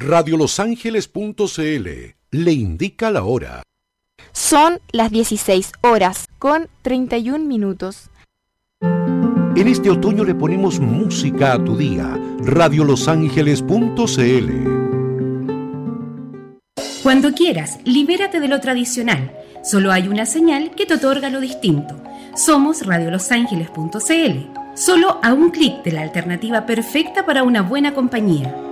Radiolosangeles.cl le indica la hora. Son las 16 horas con 31 minutos. En este otoño le ponemos música a tu día. Radiolosangeles.cl. Cuando quieras, libérate de lo tradicional. Solo hay una señal que te otorga lo distinto. Somos radiolosangeles.cl. Solo a un clic de la alternativa perfecta para una buena compañía.